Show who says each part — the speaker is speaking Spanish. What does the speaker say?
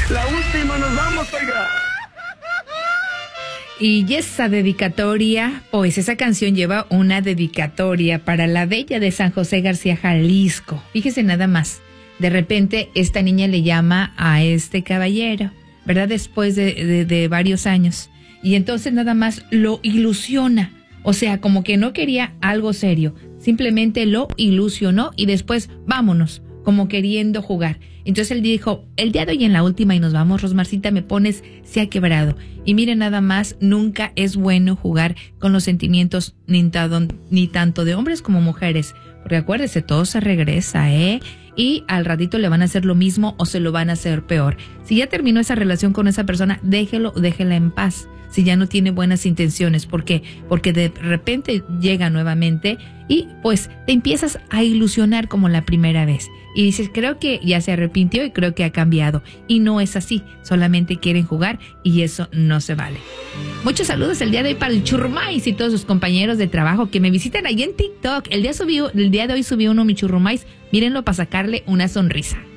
Speaker 1: La última nos vamos, oiga.
Speaker 2: Y esa dedicatoria, pues esa canción lleva una dedicatoria para la bella de San José García, Jalisco. Fíjese nada más, de repente esta niña le llama a este caballero, ¿verdad? Después de varios años. Y entonces nada más lo ilusiona. O sea, como que no quería algo serio. Simplemente lo ilusionó y después vámonos, como queriendo jugar. Entonces él dijo, el día de hoy en la última y nos vamos, Rosmarcita, me pones, se ha quebrado. Y miren nada más, nunca es bueno jugar con los sentimientos ni tanto de hombres como mujeres. Porque acuérdese, todo se regresa, y al ratito le van a hacer lo mismo o se lo van a hacer peor. Si ya terminó esa relación con esa persona, déjela en paz. Si ya no tiene buenas intenciones, ¿por qué? Porque de repente llega nuevamente y pues te empiezas a ilusionar como la primera vez. Y dices, creo que ya se arrepintió y creo que ha cambiado. Y no es así, solamente quieren jugar y eso no se vale. Muchos saludos el día de hoy para el Churrumais y todos sus compañeros de trabajo que me visitan ahí en TikTok. El día de hoy subí uno, mi Churrumais, mírenlo para sacarle una sonrisa.